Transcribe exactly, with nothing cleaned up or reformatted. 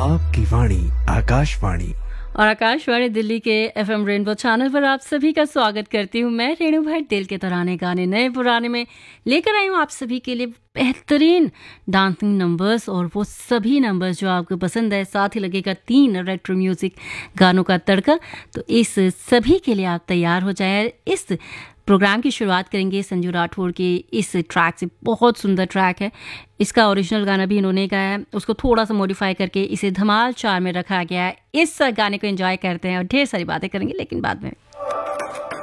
आपकी वाणी आकाशवाणी और आकाशवाणी दिल्ली के एफएम रेनबो चैनल पर आप सभी का स्वागत करती हूँ। मैं रेणु भट्ट दिल के तराने गाने नए पुराने में लेकर आई हूँ आप सभी के लिए बेहतरीन डांसिंग नंबर्स, और वो सभी नंबर्स जो आपको पसंद है। साथ ही लगेगा तीन रेट्रो म्यूजिक गानों का तड़का। तो इस सभी के लिए आप तैयार हो जाए। इस प्रोग्राम की शुरुआत करेंगे संजू राठौड़ के इस ट्रैक से। बहुत सुंदर ट्रैक है। इसका ओरिजिनल गाना भी इन्होंने गाया है, उसको थोड़ा सा मॉडिफाई करके इसे धमाल चार में रखा गया है। इस गाने को एंजॉय करते हैं और ढेर सारी बातें करेंगे, लेकिन बाद में।